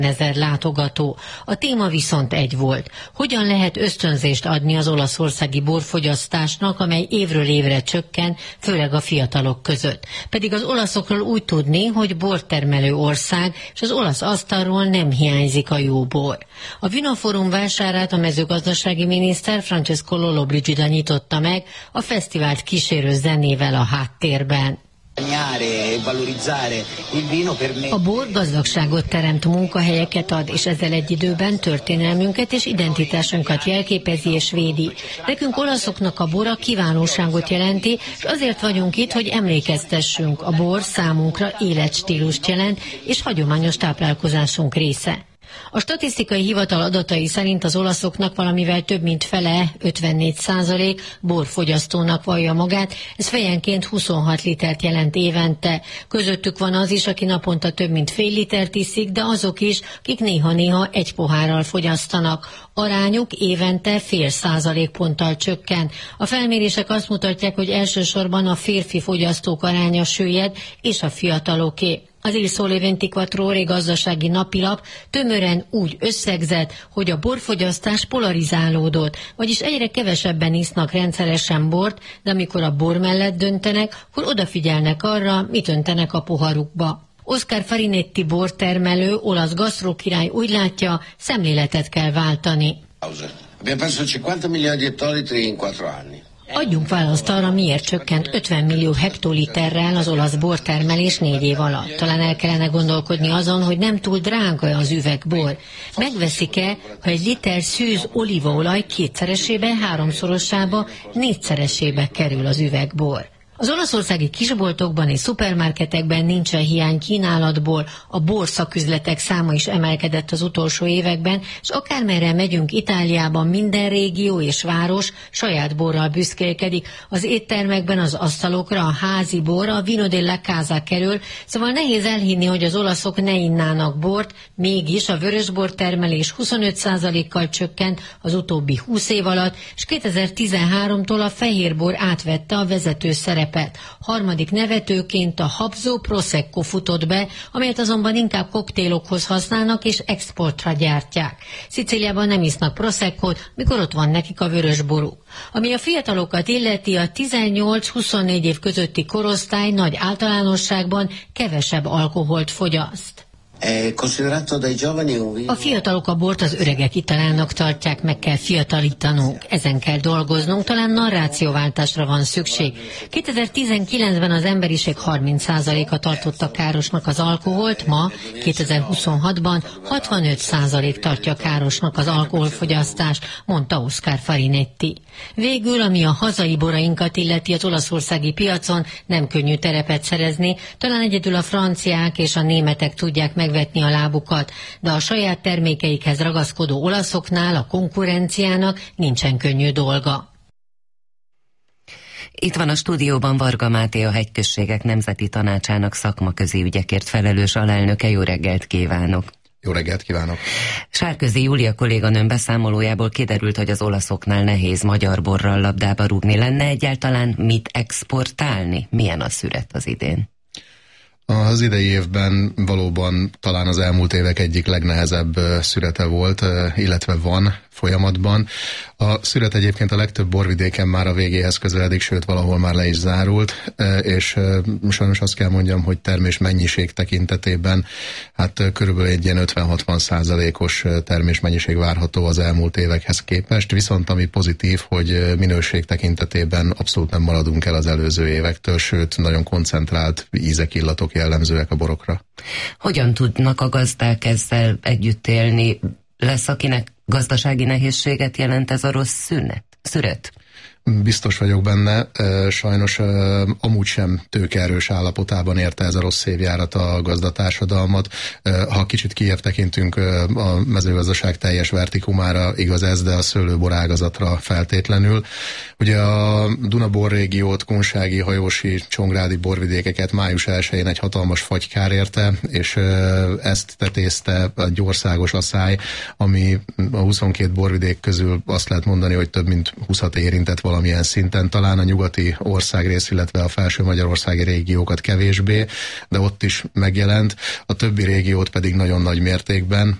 000 látogató. A téma viszont egy volt. Hogyan lehet ösztönzést adni az olaszországi borfogyasztásnak, amely évről évre csökken, főleg a fiatalok között. Pedig az olaszokról úgy tudni, hogy bortermelő ország, és az olasz asztalról nem hiányzik a jó bor. A Vinoforum vásárát a mezőgazdasági miniszter Francesco Lollobrigida nyitotta meg, a fesztivált kísérő zenével a háttérben. A bor gazdagságot teremt, munkahelyeket ad, és ezzel egy időben történelmünket és identitásunkat jelképezi és védi. Nekünk olaszoknak a bor a kiválóságot jelenti, és azért vagyunk itt, hogy emlékeztessünk. A bor számunkra életstílust jelent, és hagyományos táplálkozásunk része. A statisztikai hivatal adatai szerint az olaszoknak valamivel több mint fele, 54% borfogyasztónak vallja magát, ez fejenként 26 litert jelent évente. Közöttük van az is, aki naponta több mint fél litert iszik, de azok is, akik néha-néha egy pohárral fogyasztanak. Arányuk évente fél százalékponttal csökken. A felmérések azt mutatják, hogy elsősorban a férfi fogyasztók aránya süllyed, és a fiataloké. Az Il Sole 24 Ore gazdasági napilap tömören úgy összegzett, hogy a borfogyasztás polarizálódott, vagyis egyre kevesebben isznak rendszeresen bort, de amikor a bor mellett döntenek, akkor odafigyelnek arra, mit öntenek a poharukba. Oscar Farinetti bortermelő, olasz gasztrokirály úgy látja, szemléletet kell váltani. Adjunk választ arra, miért csökkent 50 millió hektoliterrel az olasz bortermelés 4 év alatt. Talán el kellene gondolkodni azon, hogy nem túl drága az üvegbor. Megveszik-e, ha egy liter szűz olívaolaj 2-szeresébe, 3-szorosába, 4-szeresébe kerül az üvegbor. Az olaszországi kisboltokban és szupermarketekben nincsen hiány kínálatból, a borszaküzletek száma is emelkedett az utolsó években, és akármerre megyünk Itáliában, minden régió és város saját borral büszkélkedik. Az éttermekben az asztalokra a házi bor, a Vino della Casa kerül, szóval nehéz elhinni, hogy az olaszok ne innának bort, mégis a vörösbor termelés 25%-kal csökkent az utóbbi 20 év alatt, és 2013-tól a fehérbor átvette a vezető szerepet. Harmadik nevetőként a Habsó Prosecco futott be, amelyet azonban inkább koktélokhoz használnak és exportra gyártják. Szicíliában nem isznak Proseccot, mikor ott van nekik a vörösboruk. Ami a fiatalokat illeti, a 18-24 év közötti korosztály nagy általánosságban kevesebb alkoholt fogyaszt. A fiatalok a bort az öregek italának tartják, meg kell fiatalítanunk, ezen kell dolgoznunk, talán narrációváltásra van szükség. 2019-ben az emberiség 30%-a tartotta károsnak az alkoholt, ma 2026-ban 65% tartja károsnak az alkoholfogyasztást, mondta Oscar Farinetti. Végül, ami a hazai borainkat illeti, az olaszországi piacon nem könnyű terepet szerezni, talán egyedül a franciák és a németek tudják megvetni a lábukat, de a saját termékeikhez ragaszkodó olaszoknál a konkurenciának nincsen könnyű dolga. Itt van a stúdióban Varga Máté, a Hegyközségek Nemzeti Tanácsának szakmaközi ügyekért felelős alelnöke. Jó reggelt kívánok! Jó reggelt kívánok! Sárközi Júlia kolléganőm beszámolójából kiderült, hogy az olaszoknál nehéz magyar borral labdába rúgni. Lenne egyáltalán mit exportálni? Milyen a szüret az idén? Az idei évben valóban talán az elmúlt évek egyik legnehezebb szürete volt, illetve van folyamatban. A szüret egyébként a legtöbb borvidéken már a végéhez közeledik, sőt valahol már le is zárult, és sajnos azt kell mondjam, hogy termés mennyiség tekintetében hát körülbelül egy ilyen 50-60%-os termésmennyiség várható az elmúlt évekhez képest, viszont ami pozitív, hogy minőség tekintetében abszolút nem maradunk el az előző évektől, sőt nagyon koncentrált ízek, illatok jellemzőek a borokra. Hogyan tudnak a gazdák ezzel együtt élni? Lesz, akinek gazdasági nehézséget jelent ez a rossz szüret? Biztos vagyok benne, sajnos amúgy sem tőkeerős állapotában érte ez a rossz évjárat a gazdatársadalmat. Ha kicsit kijebb tekintünk a mezőgazdaság teljes vertikumára, igaz ez, de a szőlőbor ágazatra feltétlenül. Ugye a Duna-bor régiót, kunsági, hajósi, csongrádi borvidékeket május 1-én egy hatalmas fagykár érte, és ezt tetézte egy országos aszály, ami a 22 borvidék közül azt lehet mondani, hogy több mint 20-at érintett valamilyen szinten, talán a nyugati országrész, illetve a felső magyarországi régiókat kevésbé, de ott is megjelent, a többi régiót pedig nagyon nagy mértékben.